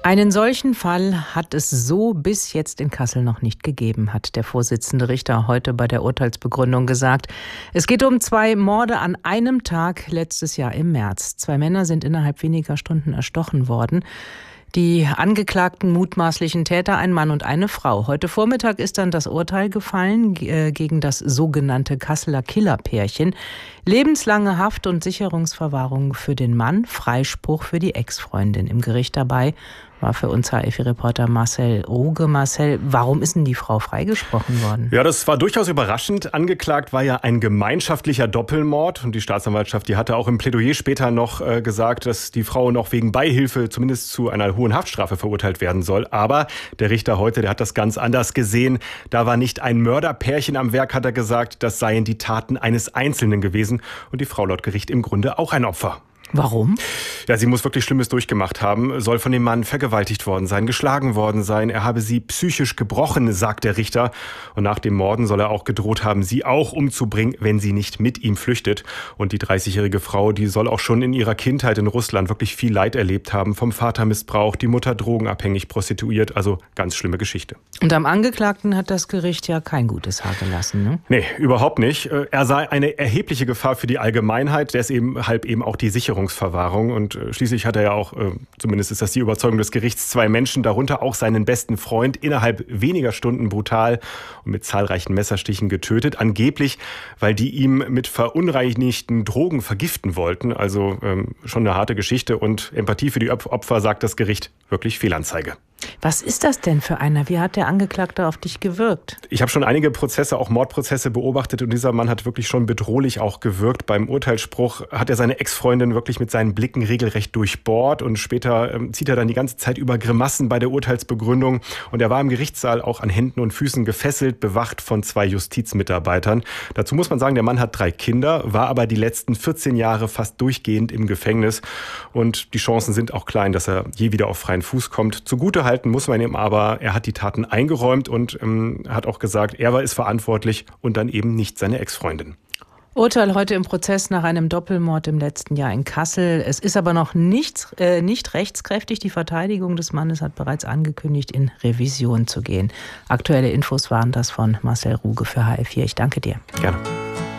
Einen solchen Fall hat es so bis jetzt in Kassel noch nicht gegeben, hat der Vorsitzende Richter heute bei der Urteilsbegründung gesagt. Es geht um 2 Morde an einem Tag letztes Jahr im März. 2 Männer sind innerhalb weniger Stunden erstochen worden. Die angeklagten mutmaßlichen Täter, ein Mann und eine Frau. Heute Vormittag ist dann das Urteil gefallen gegen das sogenannte Kasseler Killerpärchen. Lebenslange Haft und Sicherungsverwahrung für den Mann, Freispruch für die Ex-Freundin. Im Gericht dabei war für uns HFI-Reporter Marcel Ruge. Marcel, warum ist denn die Frau freigesprochen worden? Ja, das war durchaus überraschend. Angeklagt war ja ein gemeinschaftlicher Doppelmord. Und die Staatsanwaltschaft, die hatte auch im Plädoyer später noch gesagt, dass die Frau noch wegen Beihilfe zumindest zu einer hohen Haftstrafe verurteilt werden soll. Aber der Richter heute, der hat das ganz anders gesehen. Da war nicht ein Mörderpärchen am Werk, hat er gesagt. Das seien die Taten eines Einzelnen gewesen. Und die Frau laut Gericht im Grunde auch ein Opfer. Warum? Ja, sie muss wirklich Schlimmes durchgemacht haben, soll von dem Mann vergewaltigt worden sein, geschlagen worden sein. Er habe sie psychisch gebrochen, sagt der Richter. Und nach dem Morden soll er auch gedroht haben, sie auch umzubringen, wenn sie nicht mit ihm flüchtet. Und die 30-jährige Frau, die soll auch schon in ihrer Kindheit in Russland wirklich viel Leid erlebt haben. Vom Vater Missbrauch, die Mutter drogenabhängig, prostituiert. Also ganz schlimme Geschichte. Und am Angeklagten hat das Gericht ja kein gutes Haar gelassen, ne? Nee, überhaupt nicht. Er sei eine erhebliche Gefahr für die Allgemeinheit. Deshalb eben auch die Sicherungsverwahrung. Und schließlich hat er ja auch, zumindest ist das die Überzeugung des Gerichts, 2 Menschen, darunter auch seinen besten Freund, innerhalb weniger Stunden brutal und mit zahlreichen Messerstichen getötet. Angeblich, weil die ihm mit verunreinigten Drogen vergiften wollten. Also schon eine harte Geschichte. Und Empathie für die Opfer, sagt das Gericht, wirklich Fehlanzeige. Was ist das denn für einer? Wie hat der Angeklagte auf dich gewirkt? Ich habe schon einige Prozesse, auch Mordprozesse beobachtet und dieser Mann hat wirklich schon bedrohlich auch gewirkt. Beim Urteilsspruch hat er seine Ex-Freundin wirklich mit seinen Blicken regelrecht durchbohrt und später zieht er dann die ganze Zeit über Grimassen bei der Urteilsbegründung und er war im Gerichtssaal auch an Händen und Füßen gefesselt, bewacht von 2 Justizmitarbeitern. Dazu muss man sagen, der Mann hat 3 Kinder, war aber die letzten 14 Jahre fast durchgehend im Gefängnis und die Chancen sind auch klein, dass er je wieder auf freien Fuß kommt. Zugutehalten muss man ihm aber, er hat die Taten eingeräumt und hat auch gesagt, er ist verantwortlich und dann eben nicht seine Ex-Freundin. Urteil heute im Prozess nach einem Doppelmord im letzten Jahr in Kassel. Es ist aber noch nicht rechtskräftig. Die Verteidigung des Mannes hat bereits angekündigt, in Revision zu gehen. Aktuelle Infos waren das von Marcel Ruge für HR4. Ich danke dir. Gerne.